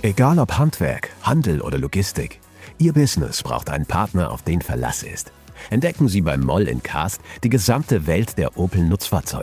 Egal ob Handwerk, Handel oder Logistik, Ihr Business braucht einen Partner, auf den Verlass ist. Entdecken Sie beim Moll in Cast die gesamte Welt der Opel Nutzfahrzeuge.